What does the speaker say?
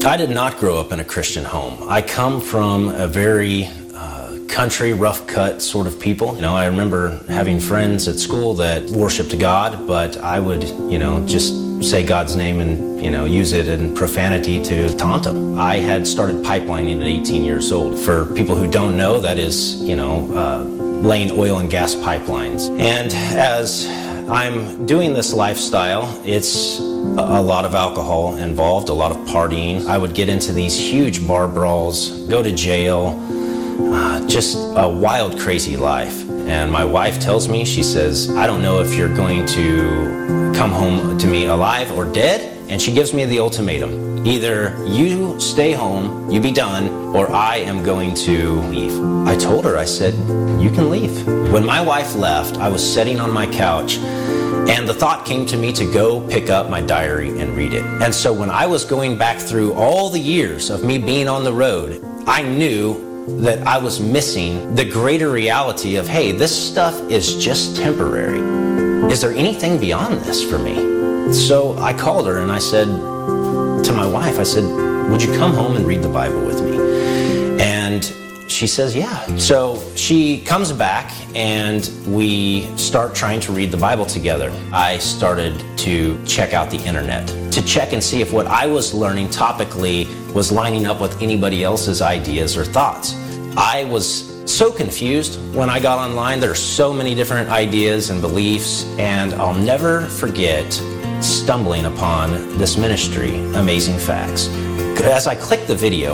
I did not grow up in a Christian home. I come from a very country, rough-cut sort of people. I remember having friends at school that worshiped God, but I would, just say God's name and, use it in profanity to taunt them. I had started pipelining at 18 years old. For people who don't know, that is, laying oil and gas pipelines. And as I'm doing this lifestyle, it's a lot of alcohol involved, a lot of partying. I would get into these huge bar brawls, go to jail, just a wild, crazy life. And my wife tells me, she says, I don't know if you're going to come home to me alive or dead. And she gives me the ultimatum. Either you stay home, you be done, or I am going to leave. I told her, I said, you can leave. When my wife left, I was sitting on my couch, and the thought came to me to go pick up my diary and read it. And so when I was going back through all the years of me being on the road, I knew that I was missing the greater reality of, hey, this stuff is just temporary. Is there anything beyond this for me? So I called her and I said to my wife, I said, would you come home and read the Bible with me? And she says, yeah. So she comes back and we start trying to read the Bible together. I started to check out the internet to check and see if what I was learning topically was lining up with anybody else's ideas or thoughts. I was so confused when I got online. There are so many different ideas and beliefs, and I'll never forget stumbling upon this ministry, Amazing Facts. As I clicked the video,